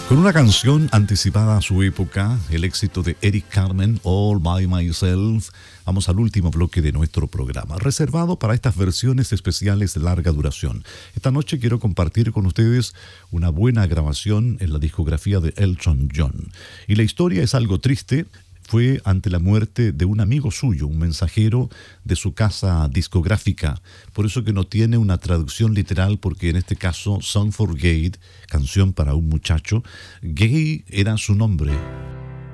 Con una canción anticipada a su época, el éxito de Eric Carmen, All by Myself, vamos al último bloque de nuestro programa, reservado para estas versiones especiales de larga duración. Esta noche quiero compartir con ustedes una buena grabación en la discografía de Elton John. Y la historia es algo triste. Fue ante la muerte de un amigo suyo, un mensajero de su casa discográfica. Por eso que no tiene una traducción literal, porque en este caso, Song for Gay, canción para un muchacho, Gay era su nombre.